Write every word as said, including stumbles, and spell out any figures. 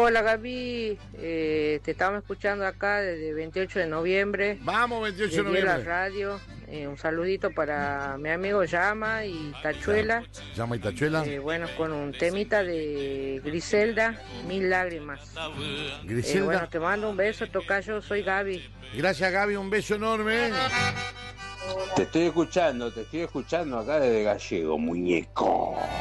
Hola Gaby, eh, te estamos escuchando acá desde veintiocho de noviembre. Vamos, veintiocho de desde noviembre. la radio. Eh, un saludito para mi amigo Llama y Tachuela. Llama y Tachuela. Eh, bueno, con un temita de Griselda, Mil Lágrimas. Griselda. Eh, bueno, te mando un beso, tocayo, soy Gaby. Gracias Gaby, un beso enorme. Te estoy escuchando, te estoy escuchando acá desde Gallego, muñeco.